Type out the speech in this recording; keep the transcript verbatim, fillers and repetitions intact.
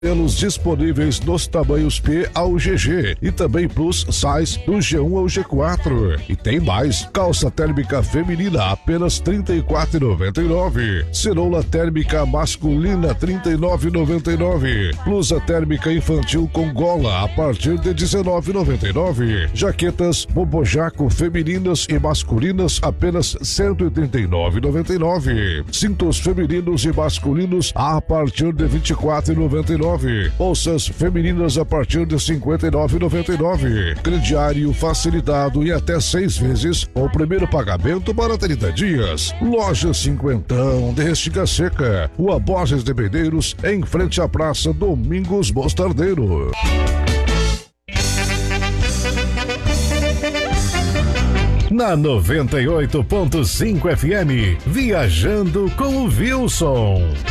Modelos disponíveis nos tamanhos P ao G G e também Plus Size do G um ao G quatro. E tem mais, calça térmica feminina apenas trinta e quatro reais e noventa e nove centavos. Ceroula térmica masculina trinta e nove reais e noventa e nove centavos. Blusa térmica infantil com gola a partir de dezenove reais e noventa e nove centavos. Jaquetas bobojaco femininas e masculinas apenas cento e trinta e nove reais e noventa e nove centavos. Cintos femininos e masculinos a partir de vinte e quatro reais e noventa e nove centavos. Bolsas femininas a partir de cinquenta e nove reais e noventa e nove centavos. Crediário facilitado e até seis vezes com o primeiro pagamento para trinta dias. Loja Cinquentão de Restinga Seca, Rua Borges de Medeiros, em frente à Praça Domingos Mostardeiro. Na noventa e oito ponto cinco F M, viajando com o Wilson.